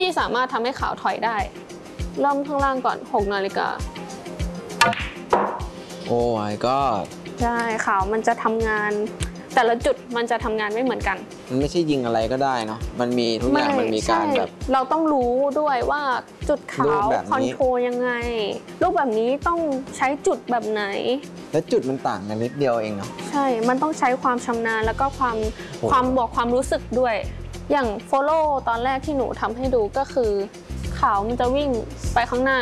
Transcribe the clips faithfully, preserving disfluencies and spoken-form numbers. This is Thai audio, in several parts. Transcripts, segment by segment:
ที่สามารถทำให้ขาวถอยได้เริ่มข้างล่างก่อนหกนาฬิกาโอ้ my god ใช่ขาวมันจะทำงานแต่ละจุดมันจะทำงานไม่เหมือนกันมันไม่ใช่ยิงอะไรก็ได้เนาะมันมีทุกอย่างมันมีการแบบเราต้องรู้ด้วยว่าจุดขาวคอนโทรลยังไงรูปแบบนี้ต้องใช้จุดแบบไหนแล้วจุดมันต่างกันนิดเดียวเองเนาะใช่มันต้องใช้ความชำนาญแล้วก็ความความบอกความรู้สึกด้วยอย่าง follow ตอนแรกที่หนูทำให้ดูก็คือขาวมันจะวิ่งไปข้างหน้า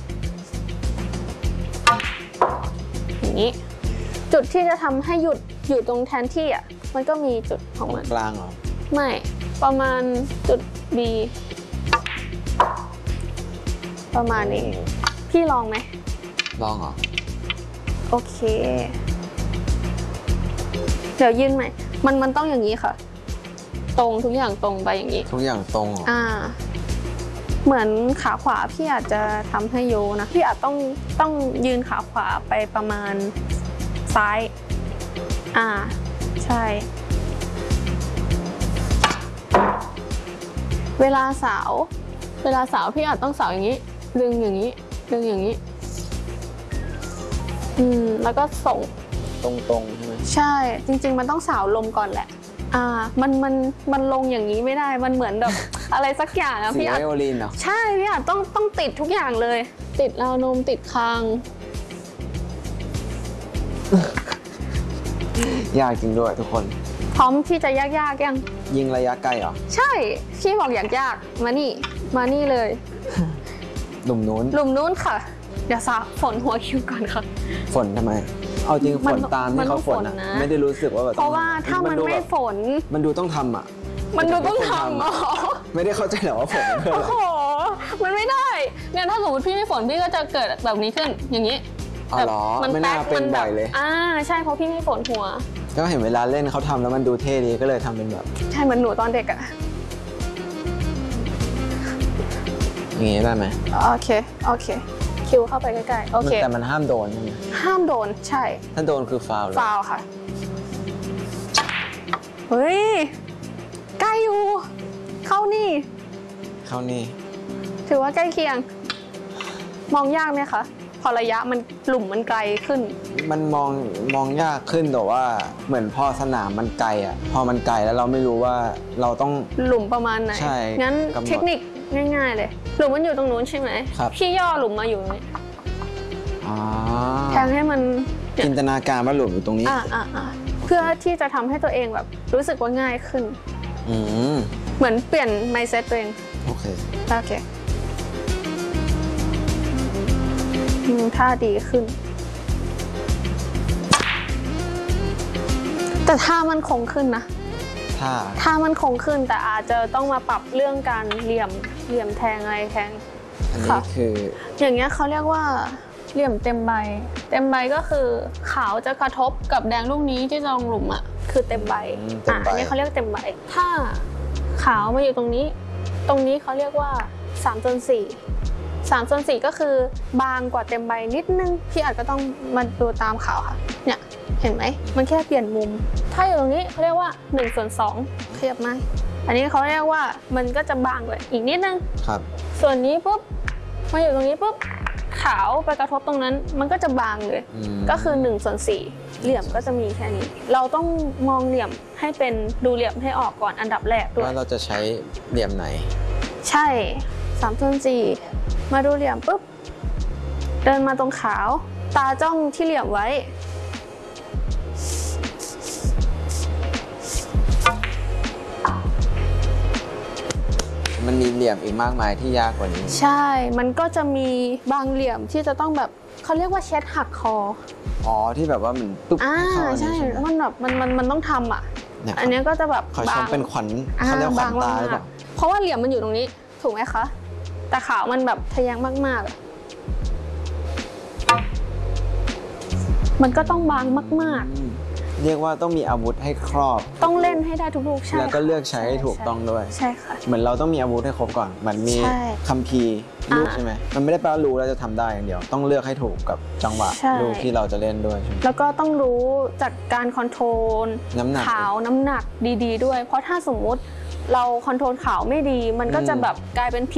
อย่างนี้จุดที่จะทำให้หยุดอยู่ตรงแทนที่อ่ะมันก็มีจุดของมันกลางเหรอไม่ประมาณจุด B ประมาณนี้พี่ลองไหมลองเหรอโอเคเดี๋ยวยื่นใหม่มันมันต้องอย่างนี้ค่ะตรงทุกอย่างตรงไปอย่างนี้ทุกอย่างตรงเหรออ่าเหมือนขาขวาพี่อาจจะทำให้โยนะพี่อาจต้องต้องยืนขาขวาไปประมาณซ้ายอ่าใช่เวลาสาวเวลาสาวพี่อาจต้องสาวอย่างนี้ดึงอย่างนี้ดึงอย่างนี้อืมแล้วก็ส่งตรงๆใช่ไหมใช่จริงๆมันต้องสาวลมก่อนแหละอ่ามันมันมันลงอย่างนี้ไม่ได้มันเหมือนแบบ อะไรสักอย่างอะพี่อาจใช่พี่อาจต้องต้องติดทุกอย่างเลยติดราวนมติดคางยากจริงด้วยทุกคนพร้อมที่จะยากๆยังยิงระยะไกลเหรอใช่พี่บอกอยากยากมานี่มานี่เลยหลุมนู้นหลุมนู้นค่ะเดี๋ยวสาวฝนหัวคิวก่อนค่ะฝนทำไมเอาจริงฝนตามที่เขาฝนนะไม่ได้รู้สึกว่าแบบเพราะว่าถ้ามันไม่ฝนมันดูต้องทำอ่ะมันดูต้องทำอ๋อไม่ได้เข้าใจหรอว่าฝนเพื่ออะไรโอ้โหมันไม่ได้เนี่ยถ้าสมมติพี่ไม่ฝนพี่ก็จะเกิดแบบนี้ขึ้นอย่างนี้อ๋อเหรอไม่น่าเป็นบ่อยเลยอ่าใช่เพราะพี่ไม่ฝนหัวก็เห็นเวลาเล่นเขาทำแล้วมันดูเท่ดีก็เลยทำเป็นแบบใช่เหมือนหนูตอนเด็กอะอย่างงี้ได้ไหมโอเคโอเคคิวเข้าไปใกล้ๆโอเคแต่มันห้ามโดนใช่ไหมห้ามโดนใช่ถ้าโดนคือฟาวล์ฟาวล์ค่ะเฮ้ยใกล้อยู่เข้านี่เข้านี่ถือว่าใกล้เคียงมองยากไหมคะพอระยะมันหลุมมันไกลขึ้นมันมองมองยากขึ้นแต่ว่าเหมือนพอสนามมันไกลอ่ะพอมันไกลแล้วเราไม่รู้ว่าเราต้องหลุมประมาณไหนใช่งั้นเทคนิคง่ายๆเลยหลุมมันอยู่ตรงนู้นใช่ไหมครับพี่ย่อหลุมมาอยู่นี้แทงให้มันจินตนาการว่าหลุมอยู่ตรงนี้อ่าอ่าอ่าเพื่อที่จะทำให้ตัวเองแบบรู้สึกว่าง่ายขึ้นอืมเหมือนเปลี่ยน mindset ตัวเองโอเคโอเคท่าดีขึ้นแต่ท่ามันคงขึ้นนะท่าท่ามันคงขึ้นแต่อาจจะต้องมาปรับเรื่องการเหลี่ยมเหลี่ยมแทงอะไรแทงอันนี้คืออย่างเงี้ยเขาเรียกว่าเหลี่ยมเต็มใบเต็มใบก็คือขาวจะกระทบกับแดงลูกนี้ที่จะลงหลุมอ่ะคือเต็มใบอ่ะอันนี้เขาเรียกเต็มใบถ้าขาวมาอยู่ตรงนี้ตรงนี้เขาเรียกว่าสามส่วนสี่สามส่วนสี่ก็คือบางกว่าเต็มใบนิดนึงพี่อาจก็ต้องมาดูตามขาวค่ะเนี่ยเห็นไหมมันแค่เปลี่ยนมุมถ้าอยู่ตรงนี้เขาเรียกว่าหนึ่งส่วนสองขยับมาอันนี้เขาเรียกว่ามันก็จะบางกว่าอีกนิดนึงครับส่วนนี้ปุ๊บมาอยู่ตรงนี้ปุ๊บขาวไปกระทบตรงนั้นมันก็จะบางเลยก็คือหนึ่งส่วนสี่เหลี่ยมก็จะมีแค่นี้เราต้องมองเหลี่ยมให้เป็นดูเหลี่ยมให้ออกก่อนอันดับแรกด้วยว่าเราจะใช้เหลี่ยมไหนใช่สามส่วนสี่มาดูเหลี่ยมปุ๊บเดินมาตรงขาวตาจ้องที่เหลี่ยมไว้มันมีเหลี่ยมอีกมากมายที่ยากกว่านี้ใช่มันก็จะมีบางเหลี่ยมที่จะต้องแบบเขาเรียกว่าเช็ดหักคออ๋อที่แบบว่ามันตุ๊บอ่าใช่มันแบบมันมันมันต้องทำอ่ะอันนี้ก็จะแบบบางเป็นขวัญเขาเรียกขวัญตาหรือเปล่าเพราะว่าเหลี่ยมมันอยู่ตรงนี้ถูกไหมคะแต่ขาวมันแบบทะแยงมากๆมันก็ต้องบางมากๆเรียกว่าต้องมีอาวุธให้ครอบต้องเล่นให้ได้ทุกลูกใช่แล้วก็เลือกใช้ให้ถูกต้องด้วยใช่ค่ะเหมือนเราต้องมีอาวุธให้ครบก่อนมันมีคัมภีร์ลูกใช่ไหมมันไม่ได้แปลว่ารู้แล้วจะทำได้อย่างเดียวต้องเลือกให้ถูกกับจังหวะลูกที่เราจะเล่นด้วยแล้วก็ต้องรู้จากการคอนโทรลน้ำหนักขาวน้ำหนักดีๆด้วยเพราะถ้าสมมุติเราคอนโทรลขาวไม่ดีมันก็จะแบบกลายเป็น